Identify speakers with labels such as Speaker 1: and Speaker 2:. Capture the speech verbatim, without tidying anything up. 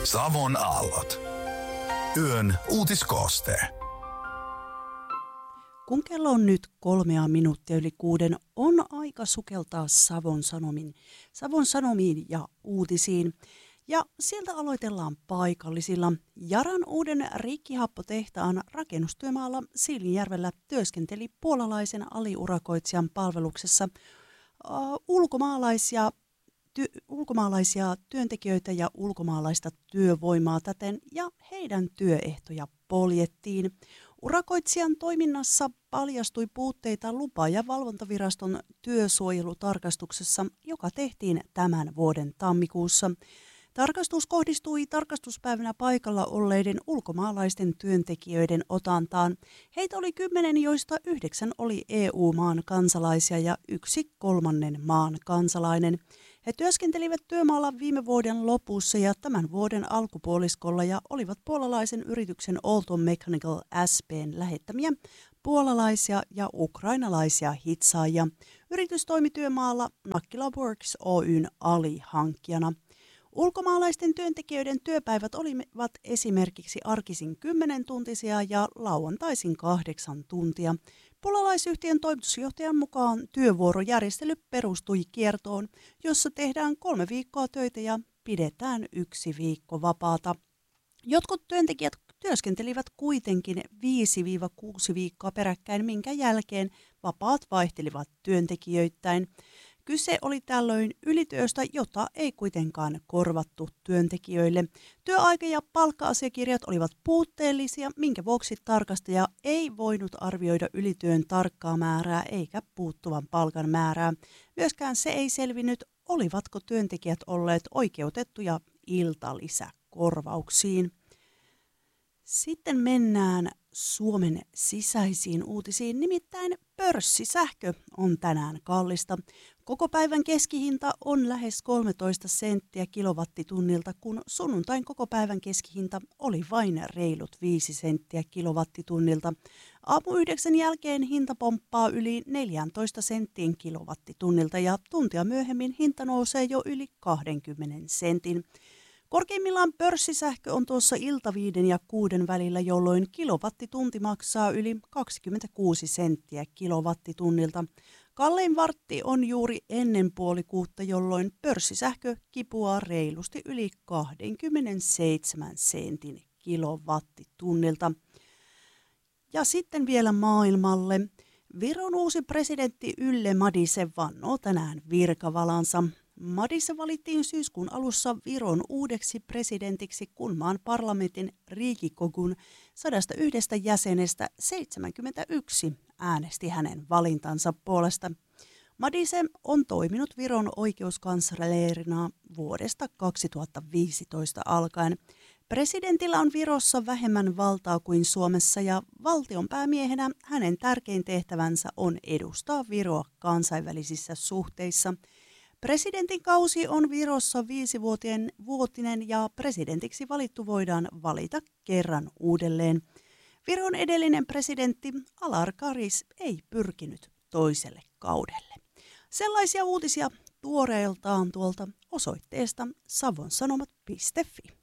Speaker 1: Savon aallot. Yön uutiskooste.
Speaker 2: Kun kello on nyt kolmea minuuttia yli kuuden, on aika sukeltaa Savon Sanomiin, Savon Sanomiin ja uutisiin. Ja sieltä aloitellaan paikallisilla. Yaran uuden rikkihappotehtaan rakennustyömaalla Siilinjärvellä työskenteli puolalaisen aliurakoitsijan palveluksessa uh, ulkomaalaisia, ty, ulkomaalaisia työntekijöitä ja ulkomaalaista työvoimaa täten, ja heidän työehtoja poljettiin. Urakoitsijan toiminnassa paljastui puutteita lupa- ja valvontaviraston työsuojelutarkastuksessa, joka tehtiin tämän vuoden tammikuussa. Tarkastus kohdistui tarkastuspäivänä paikalla olleiden ulkomaalaisten työntekijöiden otantaan. Heitä oli kymmenen, joista yhdeksän oli E U-maan kansalaisia ja yksi kolmannen maan kansalainen. He työskentelivät työmaalla viime vuoden lopussa ja tämän vuoden alkupuoliskolla ja olivat puolalaisen yrityksen Aalto Mechanical S P:n lähettämiä puolalaisia ja ukrainalaisia hitsaajia. Yritys toimi työmaalla Nakkila Works Oy:n alihankkijana. Ulkomaalaisten työntekijöiden työpäivät olivat esimerkiksi arkisin kymmenen tuntisia ja lauantaisin kahdeksan tuntia. Puolalaisyhtiön toimitusjohtajan mukaan työvuorojärjestely perustui kiertoon, jossa tehdään kolme viikkoa töitä ja pidetään yksi viikko vapaata. Jotkut työntekijät työskentelivät kuitenkin viisi kuusi viikkoa peräkkäin, minkä jälkeen vapaat vaihtelivat työntekijöittäin. Kyse oli tällöin ylityöstä, jota ei kuitenkaan korvattu työntekijöille. Työaika- ja palkka-asiakirjat olivat puutteellisia, minkä vuoksi tarkastaja ei voinut arvioida ylityön tarkkaa määrää eikä puuttuvan palkan määrää. Myöskään se ei selvinnyt, olivatko työntekijät olleet oikeutettuja iltalisäkorvauksiin. Sitten mennään Suomen sisäisiin uutisiin, nimittäin pörssisähkö on tänään kallista. Koko päivän keskihinta on lähes kolmetoista senttiä kilowattitunnilta, kun sunnuntain koko päivän keskihinta oli vain reilut viisi senttiä kilowattitunnilta. Aamu yhdeksän jälkeen hinta pomppaa yli neljätoista senttiin kilowattitunnilta ja tuntia myöhemmin hinta nousee jo yli kaksikymmentä sentin. Korkeimmillaan pörssisähkö on tuossa iltaviiden ja kuuden välillä, jolloin kilowattitunti maksaa yli kaksikymmentäkuusi senttiä kilowattitunnilta. Kallein vartti on juuri ennen puoli kuutta, jolloin pörssisähkö kipuaa reilusti yli kaksikymmentäseitsemän sentin kilowattitunnilta. Ja sitten vielä maailmalle. Viron uusi presidentti Yle Madise vannoo tänään virkavalansa. Madise valittiin syyskuun alussa Viron uudeksi presidentiksi, kun maan parlamentin Riikikogun sadasta yhdestä jäsenestä seitsemänkymmentäyksi äänesti hänen valintansa puolesta. Madise on toiminut Viron oikeuskanslerina vuodesta kaksituhattaviisitoista alkaen. Presidentillä on Virossa vähemmän valtaa kuin Suomessa ja valtionpäämiehenä hänen tärkein tehtävänsä on edustaa Viroa kansainvälisissä suhteissa. Presidentin kausi on Virossa viisivuotinen ja presidentiksi valittu voidaan valita kerran uudelleen. Viron edellinen presidentti Alar Karis ei pyrkinyt toiselle kaudelle. Sellaisia uutisia tuoreeltaan tuolta osoitteesta savonsanomat piste fi.